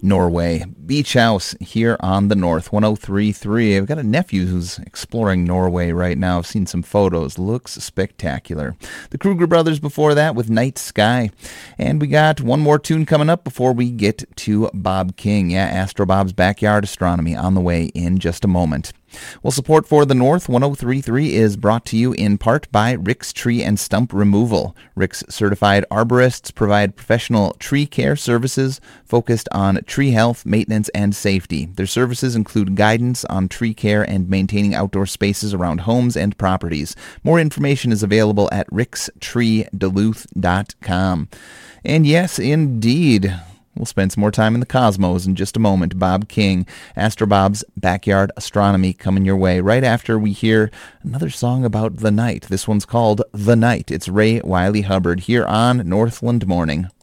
Norway. Beach House here on the North 103.3. I've got a nephew who's exploring Norway right now. I've seen some photos. Looks spectacular. The Kruger Brothers before that with Night Sky. And we got one more tune coming up before we get to Bob King. Yeah, Astro Bob's Backyard Astronomy on the way in just a moment. Well, support for the North 103.3 is brought to you in part by Rick's Tree and Stump Removal. Rick's certified arborists provide professional tree care services focused on tree health, maintenance, and safety. Their services include guidance on tree care and maintaining outdoor spaces around homes and properties. More information is available at rickstreeduluth.com. And yes, indeed, we'll spend some more time in the cosmos in just a moment. Bob King, Astro Bob's Backyard Astronomy coming your way right after we hear another song about the night. This one's called The Night. It's Ray Wiley Hubbard here on Northland Morning.